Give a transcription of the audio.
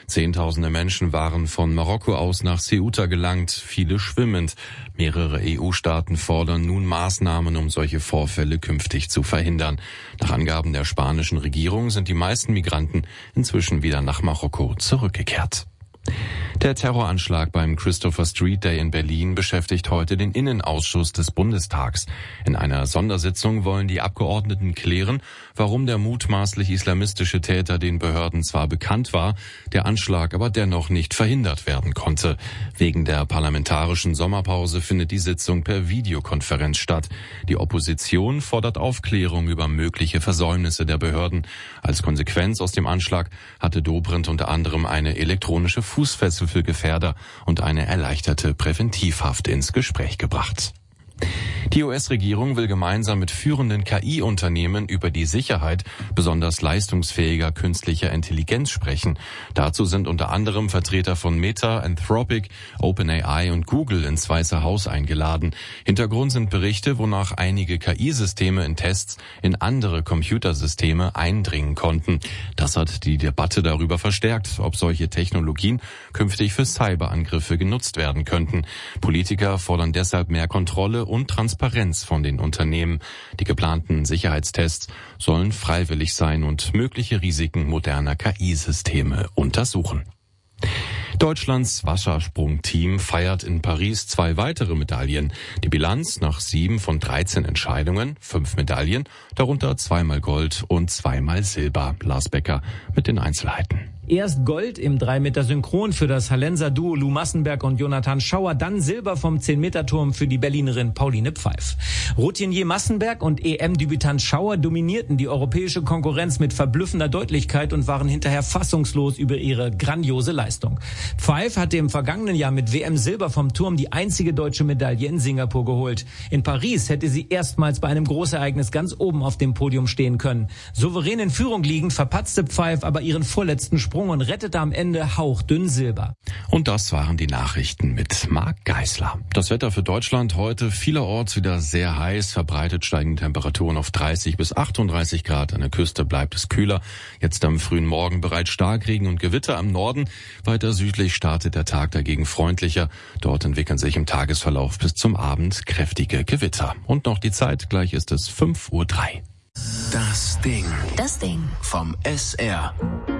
Zehntausende Menschen waren von Marokko aus nach Ceuta gelangt, viele schwimmend. Mehrere EU-Staaten fordern nun Maßnahmen, um solche Vorfälle künftig zu verhindern. Nach Angaben der spanischen Regierung sind die meisten Migranten inzwischen wieder nach Marokko zurückgekehrt. Der Terroranschlag beim Christopher Street Day in Berlin beschäftigt heute den Innenausschuss des Bundestags. In einer Sondersitzung wollen die Abgeordneten klären, warum der mutmaßlich islamistische Täter den Behörden zwar bekannt war, der Anschlag aber dennoch nicht verhindert werden konnte. Wegen der parlamentarischen Sommerpause findet die Sitzung per Videokonferenz statt. Die Opposition fordert Aufklärung über mögliche Versäumnisse der Behörden. Als Konsequenz aus dem Anschlag hatte Dobrindt unter anderem eine elektronische Fußfessel für Gefährder und eine erleichterte Präventivhaft ins Gespräch gebracht. Die US-Regierung will gemeinsam mit führenden KI-Unternehmen über die Sicherheit besonders leistungsfähiger künstlicher Intelligenz sprechen. Dazu sind unter anderem Vertreter von Meta, Anthropic, OpenAI und Google ins Weiße Haus eingeladen. Hintergrund sind Berichte, wonach einige KI-Systeme in Tests in andere Computersysteme eindringen konnten. Das hat die Debatte darüber verstärkt, ob solche Technologien künftig für Cyberangriffe genutzt werden könnten. Politiker fordern deshalb mehr Kontrolle und Transparenz von den Unternehmen. Die geplanten Sicherheitstests sollen freiwillig sein und mögliche Risiken moderner KI-Systeme untersuchen. Deutschlands Wassersprungteam feiert in Paris 2 weitere Medaillen. Die Bilanz nach 7 von 13 Entscheidungen, 5 Medaillen, darunter 2-mal Gold und 2-mal Silber. Lars Becker mit den Einzelheiten. Erst Gold im 3-Meter Synchron für das Hallenser Duo Lou Massenberg und Jonathan Schauer, dann Silber vom 10-Meter-Turm für die Berlinerin Pauline Pfeif. Routinier Massenberg und EM-Debütant Schauer dominierten die europäische Konkurrenz mit verblüffender Deutlichkeit und waren hinterher fassungslos über ihre grandiose Leistung. Pfeif hatte im vergangenen Jahr mit WM-Silber vom Turm die einzige deutsche Medaille in Singapur geholt. In Paris hätte sie erstmals bei einem Großereignis ganz oben auf dem Podium stehen können. Souverän in Führung liegend verpatzte Pfeif aber ihren vorletzten Sprung und rettete am Ende hauchdünn Silber. Und das waren die Nachrichten mit Marc Geisler. Das Wetter für Deutschland heute vielerorts wieder sehr heiß, verbreitet steigende Temperaturen auf 30 bis 38 Grad. An der Küste bleibt es kühler. Jetzt am frühen Morgen bereits Starkregen und Gewitter am Norden. Weiter südlich startet der Tag dagegen freundlicher. Dort entwickeln sich im Tagesverlauf bis zum Abend kräftige Gewitter. Und noch die Zeit, gleich ist es 5:03 Uhr. Das Ding vom SR.